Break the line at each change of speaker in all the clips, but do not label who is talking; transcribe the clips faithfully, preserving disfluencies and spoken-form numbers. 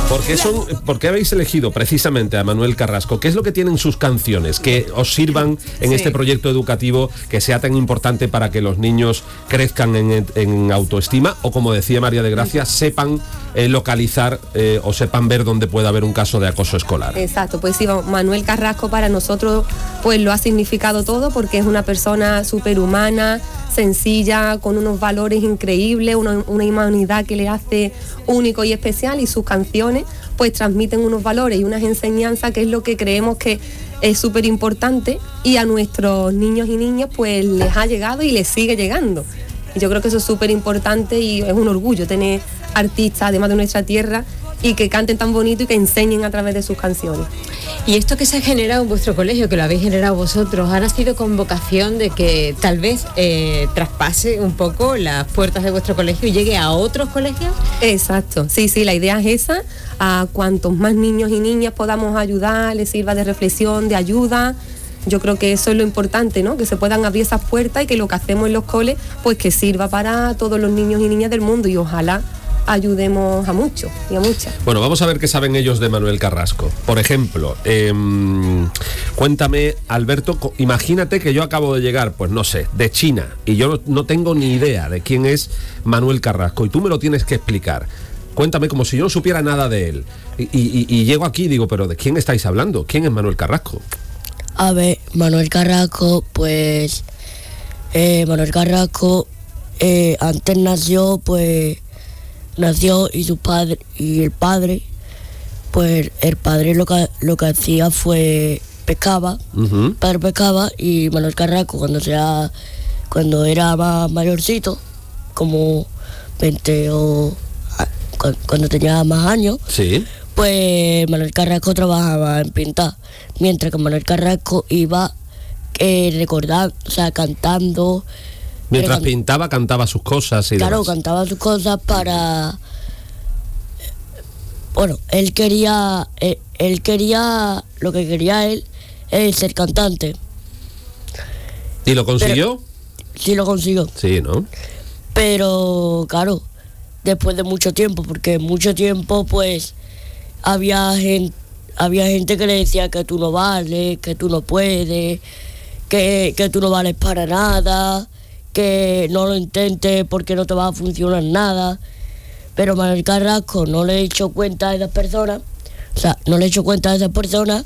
¿Por qué, son, ¿Por qué habéis elegido precisamente a Manuel Carrasco? ¿Qué es lo que tienen sus canciones que os sirvan en sí. este proyecto educativo que sea tan importante para que los niños crezcan en, en autoestima o, como decía María de Gracia, sepan eh, localizar eh, o sepan ver dónde puede haber un caso de acoso escolar?
Exacto, pues sí, Manuel Carrasco para nosotros pues lo ha significado todo, porque es una persona superhumana, sencilla, con unos valores increíbles, una, una humanidad que le hace único y especial, y sus canciones pues transmiten unos valores y unas enseñanzas que es lo que creemos que es súper importante, y a nuestros niños y niñas pues les ha llegado y les sigue llegando. Y yo creo que eso es súper importante y es un orgullo tener artistas además de nuestra tierra y que canten tan bonito y que enseñen a través de sus canciones.
Y esto que se ha generado en vuestro colegio, que lo habéis generado vosotros, ¿ha nacido con vocación de que tal vez eh, traspase un poco las puertas de vuestro colegio y llegue a otros colegios?
Exacto, sí, sí, la idea es esa, a cuantos más niños y niñas podamos ayudar, les sirva de reflexión, de ayuda. Yo creo que eso es lo importante, ¿no? Que se puedan abrir esas puertas y que lo que hacemos en los coles, pues que sirva para todos los niños y niñas del mundo, y ojalá ayudemos a muchos y a muchas.
Bueno, vamos a ver qué saben ellos de Manuel Carrasco. Por ejemplo, eh, cuéntame, Alberto, imagínate que yo acabo de llegar, pues no sé, de China, y yo no, no tengo ni idea de quién es Manuel Carrasco, y tú me lo tienes que explicar. Cuéntame como si yo no supiera nada de él. Y, y, y llego aquí y digo, pero ¿de quién estáis hablando? ¿Quién es Manuel Carrasco?
A ver, Manuel Carrasco, pues... Eh, Manuel Carrasco eh, antes nació, pues... nació y su padre y el padre pues el padre lo que lo que hacía fue pescaba, uh-huh. el padre pescaba, y Manuel Carrasco cuando sea cuando era más mayorcito, como veinte o cuando tenía más años,
sí.
pues Manuel Carrasco trabajaba en pintar, mientras que Manuel Carrasco iba eh, recordando, o sea, cantando.
Mientras can... pintaba, cantaba sus cosas y
Claro,
demás.
cantaba sus cosas para... Bueno, él quería... Él, él quería... Lo que quería él es ser cantante.
¿Y lo consiguió?
Pero, sí, lo consiguió.
Sí, ¿no?
Pero, claro, después de mucho tiempo, porque mucho tiempo, pues, había gente, había gente que le decía que tú no vales, que tú no puedes, que, que tú no vales para nada, que no lo intentes porque no te va a funcionar nada. Pero Manuel Carrasco no le echó cuenta a esas personas, o sea, no le echó cuenta a esas personas,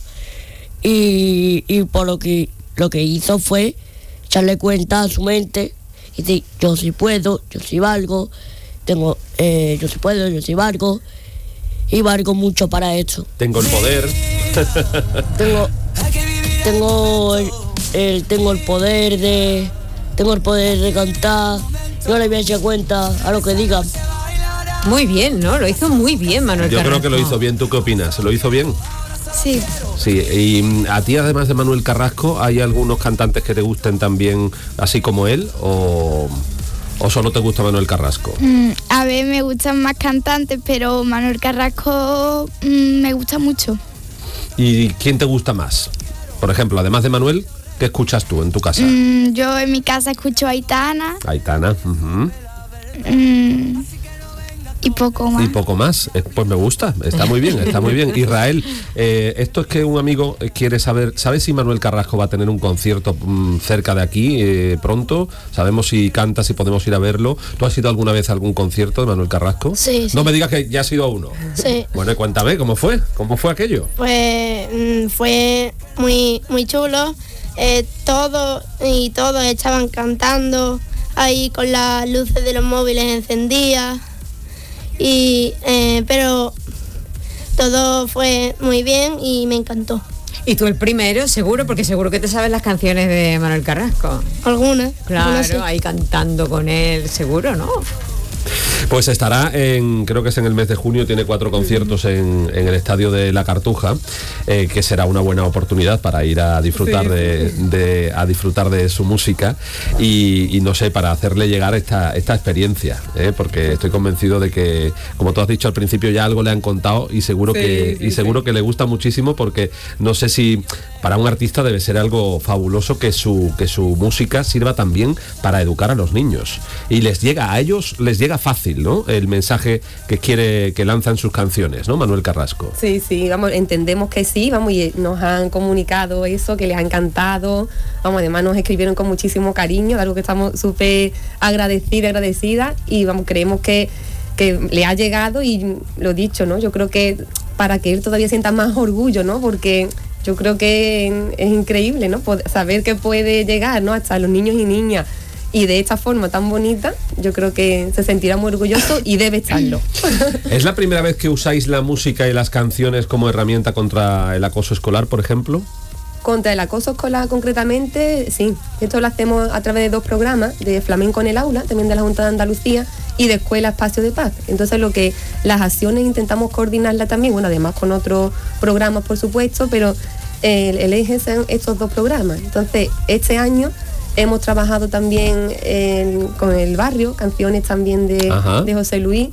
y, y por lo que lo que hizo fue echarle cuenta a su mente y decir, yo sí puedo, yo sí valgo, tengo, eh, yo sí puedo, yo sí valgo, y valgo mucho para esto.
Tengo el poder.
tengo, tengo el, el, tengo el poder de... Tengo el poder de cantar, no le voy a echar cuenta a lo que digan.
Muy bien, ¿no? Lo hizo muy bien Manuel
Yo
Carrasco.
creo que lo hizo bien. ¿Tú qué opinas? ¿Lo hizo bien?
Sí.
Sí, y a ti, además de Manuel Carrasco, ¿hay algunos cantantes que te gusten también así como él? ¿O, o solo te gusta Manuel Carrasco?
Mm, a ver, me gustan más cantantes, pero Manuel Carrasco mm, me gusta mucho.
¿Y quién te gusta más? Por ejemplo, además de Manuel, ¿qué escuchas tú en tu casa?
Mm, yo en mi casa escucho a Aitana.
Aitana, uh-huh.
mm, y poco más.
Y poco más, eh, pues me gusta, está muy bien, está muy bien. Israel, eh, esto es que un amigo quiere saber, ¿sabes si Manuel Carrasco va a tener un concierto mmm, cerca de aquí eh, pronto? ¿Sabemos si canta, si podemos ir a verlo? ¿Tú has ido alguna vez a algún concierto de Manuel Carrasco?
Sí, sí.
No me digas que ya has ido a uno.
Sí.
Bueno, cuéntame, ¿cómo fue? ¿Cómo fue aquello?
Pues mmm, fue muy, muy chulo. Eh, todos y todos estaban cantando ahí con las luces de los móviles encendidas, y eh, pero todo fue muy bien y me encantó.
Y tú el primero, seguro, porque seguro que te sabes las canciones de Manuel Carrasco.
Algunas.
Claro,
algunas sí.
Ahí cantando con él, seguro, ¿no?
Pues estará en, creo que es en el mes de junio, tiene cuatro conciertos en, en el Estadio de la Cartuja, eh, que será una buena oportunidad para ir a disfrutar, sí, de, de, a disfrutar de su música y, y no sé, para hacerle llegar esta, esta experiencia, eh, porque estoy convencido de que, como tú has dicho al principio, ya algo le han contado y seguro, sí, que, sí, y seguro sí. que le gusta muchísimo, porque no sé si para un artista debe ser algo fabuloso que su, que su música sirva también para educar a los niños. Y les llega, a ellos les llega fácil, ¿no? El mensaje que quiere, que lanzan sus canciones, ¿no, Manuel Carrasco?
Sí, sí, vamos, entendemos que sí, vamos, y nos han comunicado eso, que les ha encantado, vamos, además nos escribieron con muchísimo cariño, algo que estamos súper agradecidas, agradecidas, y vamos, creemos que, que le ha llegado, y lo dicho, ¿no? Yo creo que para que él todavía sienta más orgullo, ¿no? Porque yo creo que es increíble, ¿no? Poder saber que puede llegar, ¿no? Hasta los niños y niñas, y de esta forma tan bonita, yo creo que se sentirá muy orgulloso y debe estarlo.
¿Es la primera vez que usáis la música y las canciones como herramienta contra el acoso escolar, por ejemplo?
Contra el acoso escolar concretamente, sí. Esto lo hacemos a través de dos programas, de Flamenco en el Aula, también de la Junta de Andalucía, y de Escuela Espacio de Paz. Entonces lo que las acciones intentamos coordinarlas también, bueno, además con otros programas, por supuesto, pero el, el eje son estos dos programas. Entonces, este año hemos trabajado también en, con el barrio, canciones también de, de José Luis,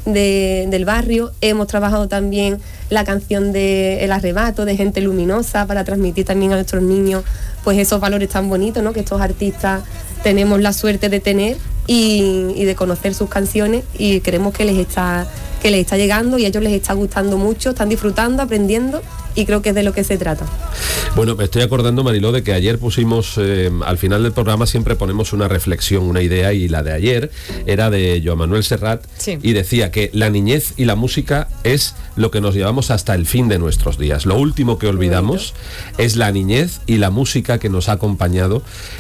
de, del barrio. Hemos trabajado también la canción de El Arrebato, de Gente Luminosa, para transmitir también a nuestros niños pues esos valores tan bonitos, ¿no? Que estos artistas tenemos la suerte de tener y, y de conocer sus canciones, y creemos que les está que les está llegando y a ellos les está gustando mucho, están disfrutando, aprendiendo, y creo que es de lo que se trata.
Bueno, me estoy acordando, Mariló, de que ayer pusimos, eh, al final del programa siempre ponemos una reflexión, una idea, y la de ayer era de Joan Manuel Serrat, sí. Y decía que la niñez y la música es lo que nos llevamos hasta el fin de nuestros días. Lo último que olvidamos es la niñez y la música que nos ha acompañado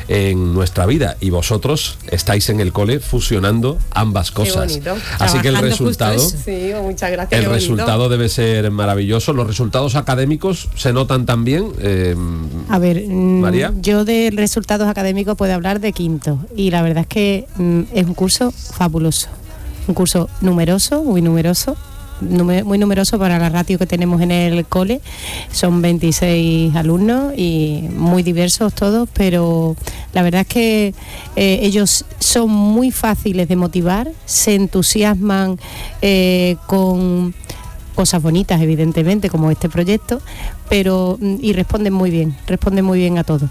en nuestra vida, y vosotros estáis en el cole fusionando ambas cosas.
Qué bonito.
Así que el resultado...
Sí, muchas gracias.
El resultado debe ser maravilloso. Los resultados académicos se notan también. Eh,
a ver,
María.
Yo de resultados académicos puedo hablar de quinto, y la verdad es que mm, es un curso fabuloso, un curso numeroso, muy numeroso. muy numeroso para la ratio que tenemos en el cole. Son veintiséis alumnos y muy diversos todos, pero la verdad es que eh, ellos son muy fáciles de motivar, se entusiasman eh, con cosas bonitas, evidentemente, como este proyecto, pero y responden muy bien, responden muy bien a todo.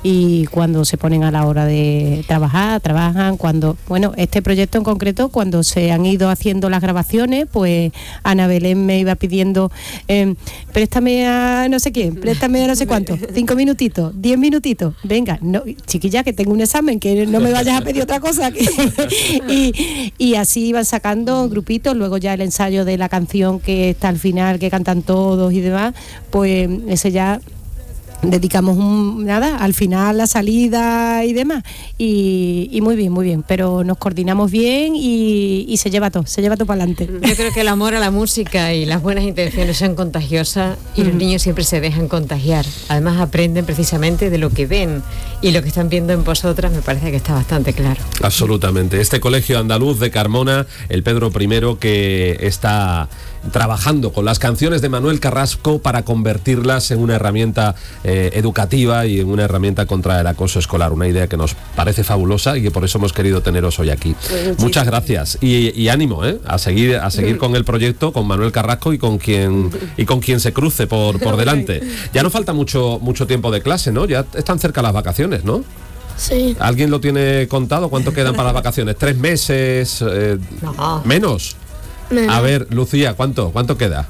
Y cuando se ponen a la hora de trabajar, trabajan. Cuando, bueno, este proyecto en concreto, cuando se han ido haciendo las grabaciones, pues Ana Belén me iba pidiendo, eh, préstame a no sé quién, préstame a no sé cuánto, cinco minutitos, diez minutitos, venga, no, chiquilla, que tengo un examen, que no me vayas a pedir otra cosa. Que y, y así iban sacando grupitos. Luego ya el ensayo de la canción que está al final, que cantan todos y demás, pues ese ya dedicamos un, nada, al final la salida y demás, y, y muy bien, muy bien, pero nos coordinamos bien y, y se lleva todo, se lleva todo para adelante.
Yo creo que el amor a la música y las buenas intenciones son contagiosas, y mm. los niños siempre se dejan contagiar. Además aprenden precisamente de lo que ven, y lo que están viendo en vosotras me parece que está bastante claro.
Absolutamente. Este colegio andaluz de Carmona, el Pedro primero, que está trabajando con las canciones de Manuel Carrasco para convertirlas en una herramienta eh, educativa y en una herramienta contra el acoso escolar. Una idea que nos parece fabulosa y que por eso hemos querido teneros hoy aquí. Pues muchas gracias y, y ánimo, ¿eh? a seguir a seguir con el proyecto, con Manuel Carrasco y con quien y con quien se cruce por, por delante. Ya no falta mucho mucho tiempo de clase, ¿no? Ya están cerca las vacaciones, ¿no?
Sí.
¿Alguien lo tiene contado? ¿Cuánto quedan para las vacaciones? ¿Tres meses? Eh,
no.
¿Menos?
Menos.
A ver, Lucía, ¿cuánto? ¿Cuánto queda?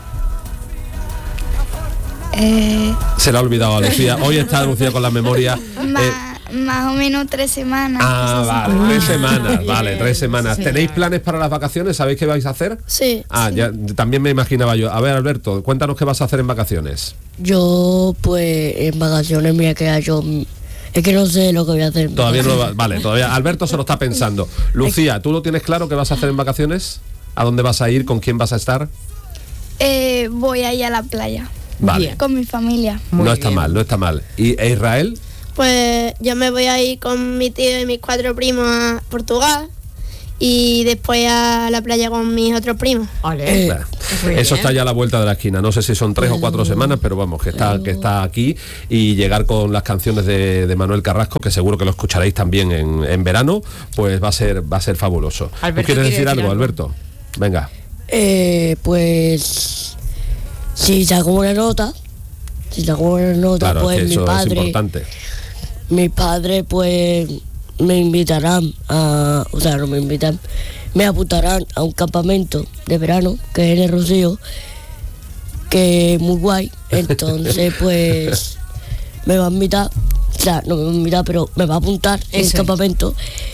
Eh,
Se le ha olvidado a Lucía. Hoy está Lucía con la memoria.
Más,
eh,
más o menos tres semanas.
Ah, vale,
ah,
tres semanas, vale,
bien.
tres semanas.
Sí.
¿Tenéis planes para las vacaciones? ¿Sabéis qué vais a hacer?
Sí.
Ah,
sí.
ya también me imaginaba yo. A ver, Alberto, cuéntanos qué vas a hacer en vacaciones.
Yo, pues, en vacaciones me voy a quedar yo... Es que no sé lo que voy a hacer.
Todavía no, va- vale, todavía. Alberto se lo está pensando. Lucía, ¿tú lo tienes claro qué vas a hacer en vacaciones? ¿A dónde vas a ir? ¿Con quién vas a estar?
Eh, voy a ir a la playa
Vale.
Bien.
con mi familia.
Muy
no está
bien.
mal, no está mal. ¿Y e Israel?
Pues yo me voy a ir con mi tío y mis cuatro primos a Portugal, y después a la playa con mis otros primos.
Ole.
Nah,
Muy
eso
bien.
está ya a la vuelta de la esquina. No sé si son tres o cuatro semanas, pero vamos, que está, que está aquí. Y llegar con las canciones de, de Manuel Carrasco, que seguro que lo escucharéis también en, en verano, pues va a ser, va a ser fabuloso.
Alberto
¿Tú quieres
quiere
decir
decir
algo,
algo.
Alberto? Venga.
Eh, pues... Si saco una nota, Si saco buenas notas,
Claro,
pues
es que
mi
eso es
padre,
importante.
mi padre pues me invitarán a, o sea, no me invitan, me apuntarán a un campamento de verano que es en el Rocío, que es muy guay. Entonces pues me va a invitar, o sea, no me va a invitar, pero me va a apuntar en el
Eso es.
campamento.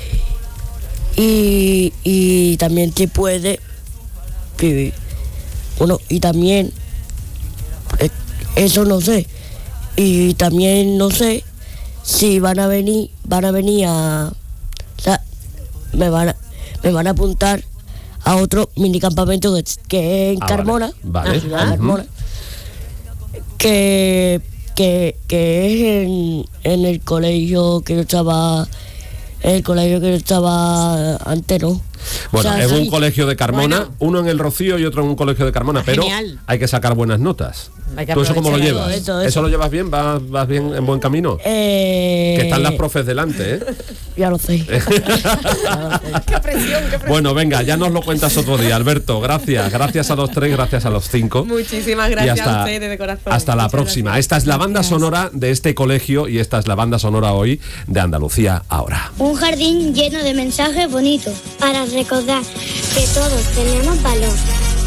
Y, y también se puede vivir. Bueno, y también, eh, eso no sé. Y también no sé si van a venir, van a venir a, o sea, me van a, me van a apuntar a otro mini campamento que, que es en
Ah,
Carmona,
vale, vale.
la ciudad de
Ujú.
Carmona, que, que, que es en, en el colegio que yo estaba, en el colegio que yo estaba antes, ¿no?
Bueno,
O sea,
es un
sí.
colegio de Carmona,
Bueno.
uno en el Rocío y otro en un colegio de Carmona,
Ah,
pero
genial.
hay que sacar buenas notas.
Hay que
¿Tú eso cómo lo
aprovecharlo,
llevas?
eso,
¿Eso,
eso.
lo llevas bien? ¿Vas, vas bien en buen camino?
Eh,
Que están las profes delante, ¿eh?
Ya lo sé.
Qué presión, qué presión.
Bueno, venga, ya nos lo cuentas otro día, Alberto. Gracias, gracias a los tres, gracias a los cinco.
Muchísimas
Y
gracias
hasta,
a ustedes de corazón.
hasta la
Muchas
próxima.
gracias.
Esta es la banda sonora de este colegio y esta es la banda sonora hoy de Andalucía Ahora.
Un jardín lleno de mensajes bonitos para recordar que todos tenemos valor.